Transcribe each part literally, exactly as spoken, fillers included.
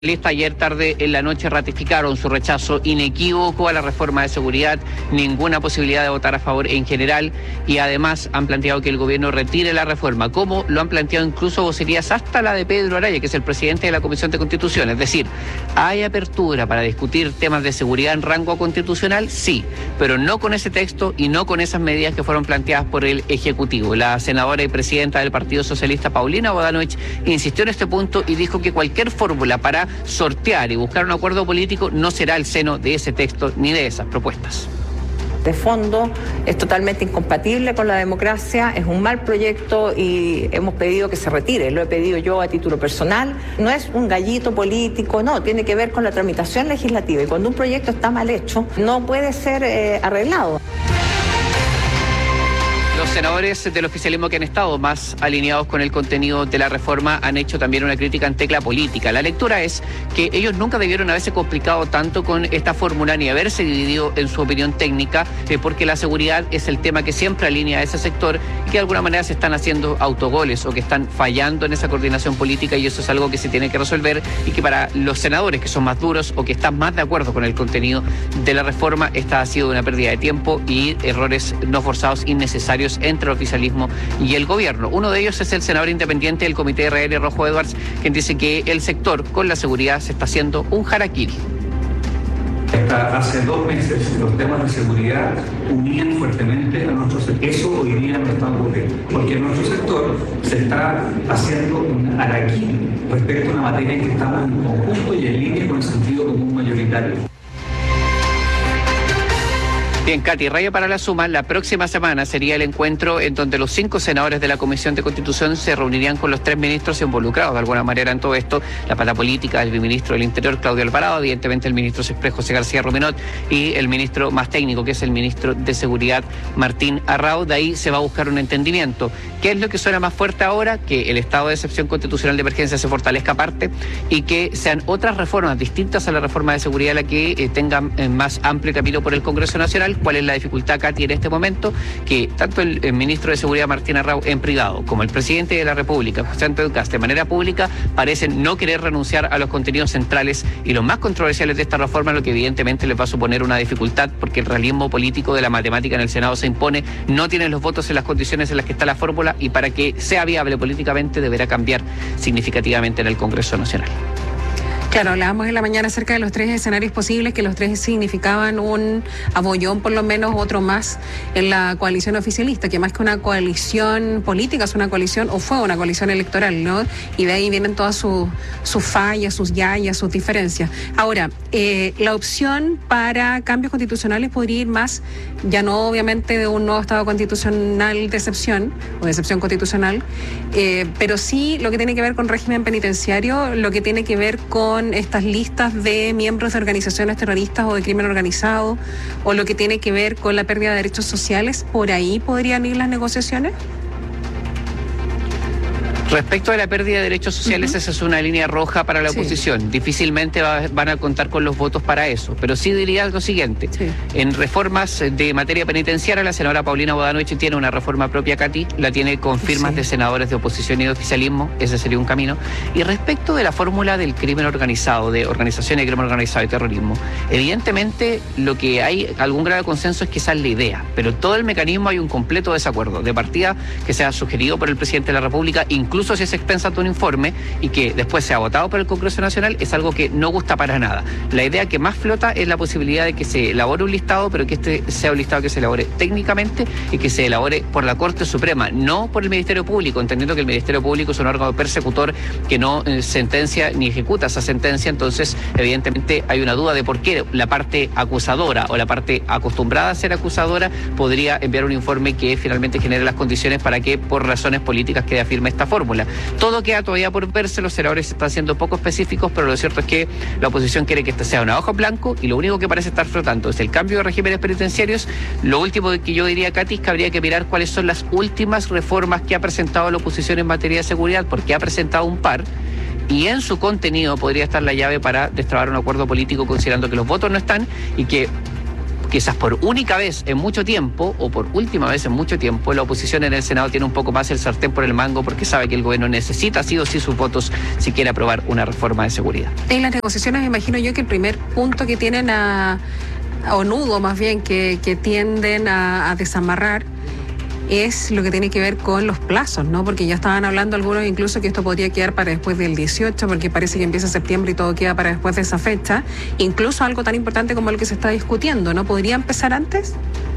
Ayer tarde en la noche ratificaron su rechazo inequívoco a la reforma de seguridad, ninguna posibilidad de votar a favor en general, y además han planteado que el gobierno retire la reforma, como lo han planteado incluso vocerías hasta la de Pedro Araya, que es el presidente de la Comisión de Constitución. Es decir, ¿hay apertura para discutir temas de seguridad en rango constitucional? Sí, pero no con ese texto y no con esas medidas que fueron planteadas por el Ejecutivo. La senadora y presidenta del Partido Socialista, Paulina Bodanovich, insistió en este punto y dijo que cualquier fórmula para sortear y buscar un acuerdo político no será el seno de ese texto ni de esas propuestas. De fondo es totalmente incompatible con la democracia, es un mal proyecto y hemos pedido que se retire. Lo he pedido yo a título personal. No es un gallito político, no, tiene que ver con la tramitación legislativa, y cuando un proyecto está mal hecho no puede ser eh, arreglado. Los senadores del oficialismo que han estado más alineados con el contenido de la reforma han hecho también una crítica en tecla política. La lectura es que ellos nunca debieron haberse complicado tanto con esta fórmula ni haberse dividido en su opinión técnica, eh, porque la seguridad es el tema que siempre alinea a ese sector y que de alguna manera se están haciendo autogoles o que están fallando en esa coordinación política, y eso es algo que se tiene que resolver, y que para los senadores que son más duros o que están más de acuerdo con el contenido de la reforma, esta ha sido una pérdida de tiempo y errores no forzados innecesarios entre el oficialismo y el gobierno. Uno de ellos es el senador independiente del Comité R L, Rojo Edwards, quien dice que el sector con la seguridad se está haciendo un harakiri. Hasta hace dos meses los temas de seguridad unían fuertemente a nuestro sector. Eso hoy día no está ocurriendo, porque en nuestro sector se está haciendo un harakiri respecto a una materia en que estamos en conjunto y en línea con el sentido común mayoritario. Bien, Katy, rayo para la suma, la próxima semana sería el encuentro en donde los cinco senadores de la Comisión de Constitución se reunirían con los tres ministros involucrados de alguna manera en todo esto: la pata política, el viceministro del Interior, Claudio Alvarado, evidentemente el ministro César José García Ruminot, y el ministro más técnico, que es el ministro de Seguridad, Martín Arrau. De ahí se va a buscar un entendimiento. ¿Qué es lo que suena más fuerte ahora? Que el estado de excepción constitucional de emergencia se fortalezca aparte y que sean otras reformas distintas a la reforma de seguridad la que eh, tengan eh, más amplio camino por el Congreso Nacional. ¿Cuál es la dificultad, Katy, en este momento? Que tanto el, el ministro de Seguridad, Martín Arrau, en privado, como el presidente de la República, José Antonio Kast, de manera pública, parecen no querer renunciar a los contenidos centrales y los más controversiales de esta reforma, lo que evidentemente les va a suponer una dificultad, porque el realismo político de la matemática en el Senado se impone, no tienen los votos en las condiciones en las que está la fórmula, y para que sea viable políticamente deberá cambiar significativamente en el Congreso Nacional. Claro, hablábamos en la mañana acerca de los tres escenarios posibles, que los tres significaban un abollón, por lo menos otro más, en la coalición oficialista, que más que una coalición política es una coalición, o fue una coalición electoral, ¿no? Y de ahí vienen todas sus sus fallas, sus yayas, sus diferencias. Ahora, eh, la opción para cambios constitucionales podría ir más, ya no obviamente de un nuevo Estado constitucional de excepción, o de excepción constitucional, eh, pero sí lo que tiene que ver con régimen penitenciario, lo que tiene que ver con estas listas de miembros de organizaciones terroristas o de crimen organizado, o lo que tiene que ver con la pérdida de derechos sociales. ¿Por ahí podrían ir las negociaciones? Respecto a la pérdida de derechos sociales, uh-huh. esa es una línea roja para la sí. oposición. Difícilmente va, van a contar con los votos para eso. Pero sí diría lo siguiente. Sí. En reformas de materia penitenciaria, la senadora Paulina Bodanovich tiene una reforma propia, Katy, la tiene con firmas sí. de senadores de oposición y de oficialismo. Ese sería un camino. Y respecto de la fórmula del crimen organizado, de organizaciones de crimen organizado y terrorismo, evidentemente lo que hay algún grado de consenso es que esa es la idea. Pero todo el mecanismo hay un completo desacuerdo. De partida, que sea sugerido por el presidente de la República, incluso si es expensa ante un informe, y que después sea votado por el Congreso Nacional, es algo que no gusta para nada. La idea que más flota es la posibilidad de que se elabore un listado, pero que este sea un listado que se elabore técnicamente y que se elabore por la Corte Suprema, no por el Ministerio Público, entendiendo que el Ministerio Público es un órgano persecutor que no eh, sentencia ni ejecuta esa sentencia. Entonces, evidentemente hay una duda de por qué la parte acusadora o la parte acostumbrada a ser acusadora podría enviar un informe que finalmente genere las condiciones para que por razones políticas quede firme esta fórmula. Todo queda todavía por verse, los senadores están siendo poco específicos, pero lo cierto es que la oposición quiere que este sea una hoja en blanco, y lo único que parece estar flotando es el cambio de regímenes penitenciarios. Lo último que yo diría, Katy, es que habría que mirar cuáles son las últimas reformas que ha presentado la oposición en materia de seguridad, porque ha presentado un par, y en su contenido podría estar la llave para destrabar un acuerdo político, considerando que los votos no están y que quizás por única vez en mucho tiempo, o por última vez en mucho tiempo, la oposición en el Senado tiene un poco más el sartén por el mango porque sabe que el gobierno necesita sí o sí sus votos si quiere aprobar una reforma de seguridad. En las negociaciones, me imagino yo que el primer punto que tienen a, o nudo más bien, que, que tienden a, a desamarrar es lo que tiene que ver con los plazos, ¿no? Porque ya estaban hablando algunos incluso que esto podría quedar para después del dieciocho, porque parece que empieza septiembre y todo queda para después de esa fecha. Incluso algo tan importante como el que se está discutiendo, ¿no? ¿Podría empezar antes?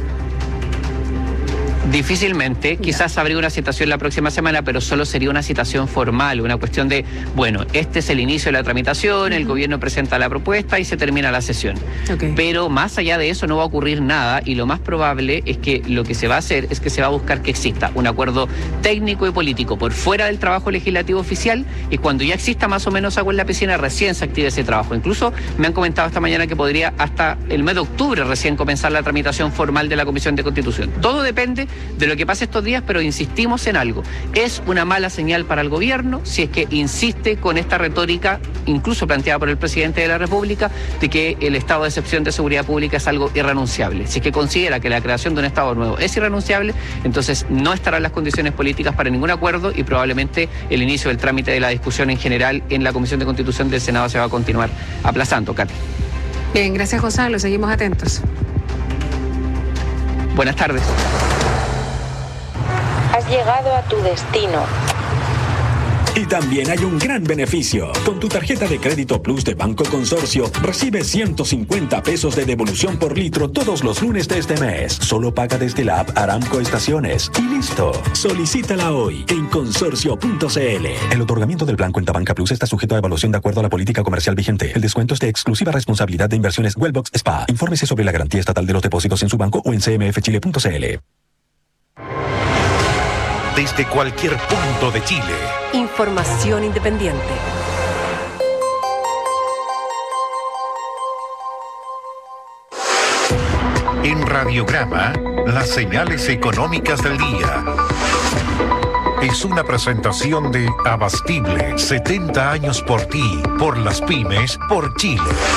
Difícilmente, quizás habría una citación la próxima semana, pero solo sería una citación formal, una cuestión de, bueno, este es el inicio de la tramitación, uh-huh. el gobierno presenta la propuesta y se termina la sesión. Okay. Pero más allá de eso no va a ocurrir nada y lo más probable es que lo que se va a hacer es que se va a buscar que exista un acuerdo técnico y político por fuera del trabajo legislativo oficial y cuando ya exista más o menos agua en la piscina recién se active ese trabajo. Incluso me han comentado esta mañana que podría hasta el mes de octubre recién comenzar la tramitación formal de la Comisión de Constitución. Todo depende de lo que pase estos días, pero insistimos en algo. Es una mala señal para el gobierno si es que insiste con esta retórica, incluso planteada por el presidente de la República, de que el estado de excepción de seguridad pública es algo irrenunciable. Si es que considera que la creación de un estado nuevo es irrenunciable, entonces no estarán las condiciones políticas para ningún acuerdo y probablemente el inicio del trámite de la discusión en general en la Comisión de Constitución del Senado se va a continuar aplazando. Katy. Bien, gracias Gonzalo, seguimos atentos. Buenas tardes. Has llegado a tu destino. Y también hay un gran beneficio. Con tu tarjeta de crédito Plus de Banco Consorcio, recibes ciento cincuenta pesos de devolución por litro todos los lunes de este mes. Solo paga desde la app Aramco Estaciones. Y listo. Solicítala hoy en consorcio punto c l. El otorgamiento del plan Cuenta Banca Plus está sujeto a evaluación de acuerdo a la política comercial vigente. El descuento es de exclusiva responsabilidad de Inversiones Wellbox S P A. Infórmese sobre la garantía estatal de los depósitos en su banco o en c m f chile punto c l. Desde cualquier punto de Chile. Información independiente. En Radiograma, las señales económicas del día. Es una presentación de Abastible, setenta años por ti, por las pymes, por Chile.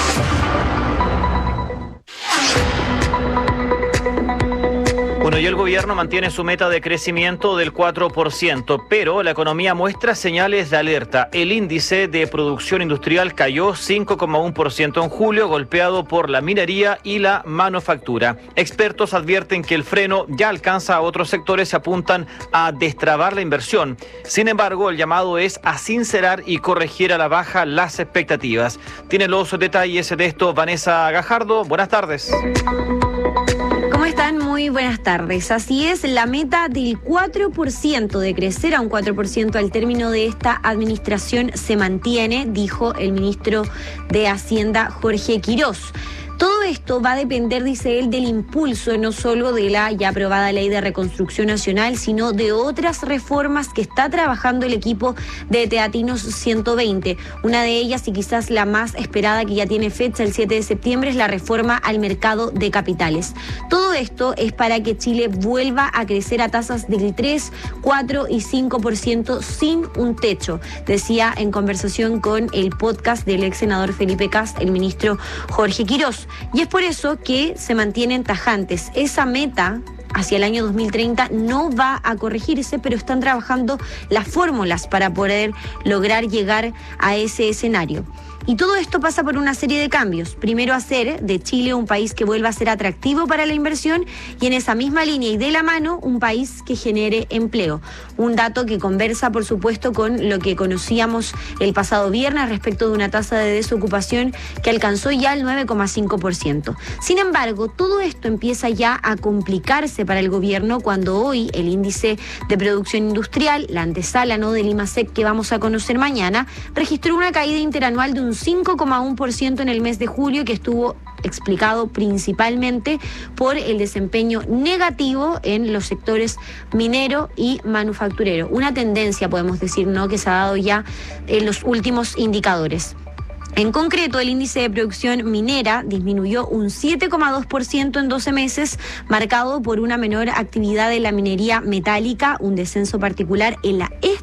Bueno, y el gobierno mantiene su meta de crecimiento del cuatro por ciento, pero la economía muestra señales de alerta. El índice de producción industrial cayó cinco coma uno por ciento en julio, golpeado por la minería y la manufactura. Expertos advierten que el freno ya alcanza a otros sectores y apuntan a destrabar la inversión. Sin embargo, el llamado es a sincerar y corregir a la baja las expectativas. Tiene los detalles de esto Vanessa Gajardo. Buenas tardes. ¿Cómo están? Muy buenas tardes. Así es, la meta del cuatro por ciento, de crecer a un cuatro por ciento al término de esta administración se mantiene, dijo el ministro de Hacienda Jorge Quirós. Todo esto va a depender, dice él, del impulso no solo de la ya aprobada Ley de Reconstrucción Nacional, sino de otras reformas que está trabajando el equipo de Teatinos ciento veinte. Una de ellas, y quizás la más esperada, que ya tiene fecha el siete de septiembre, es la reforma al mercado de capitales. Todo esto es para que Chile vuelva a crecer a tasas del tres, cuatro y cinco por ciento sin un techo, decía en conversación con el podcast del ex senador Felipe Kast, el ministro Jorge Quirós. Y es por eso que se mantienen tajantes. Esa meta hacia el año dos mil treinta no va a corregirse, pero están trabajando las fórmulas para poder lograr llegar a ese escenario. Y todo esto pasa por una serie de cambios. Primero, hacer de Chile un país que vuelva a ser atractivo para la inversión y en esa misma línea y de la mano un país que genere empleo. Un dato que conversa, por supuesto, con lo que conocíamos el pasado viernes respecto de una tasa de desocupación que alcanzó ya el nueve coma cinco por ciento. Sin embargo, todo esto empieza ya a complicarse para el gobierno cuando hoy el índice de producción industrial, la antesala ¿no? del IMASEC que vamos a conocer mañana, registró una caída interanual de un cinco coma uno por ciento en el mes de julio, que estuvo explicado principalmente por el desempeño negativo en los sectores minero y manufacturero. Una tendencia, podemos decir, ¿no?, que se ha dado ya en los últimos indicadores. En concreto, el índice de producción minera disminuyó un siete coma dos por ciento en doce meses, marcado por una menor actividad en la minería metálica, un descenso particular en la extracción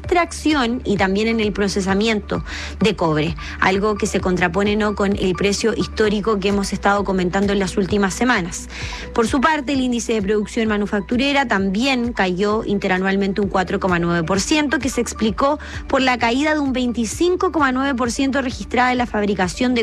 extracción y también en el procesamiento de cobre, algo que se contrapone no con el precio histórico que hemos estado comentando en las últimas semanas. Por su parte, el índice de producción manufacturera también cayó interanualmente un cuatro coma nueve por ciento, que se explicó por la caída de un veinticinco coma nueve por ciento registrada en la fabricación de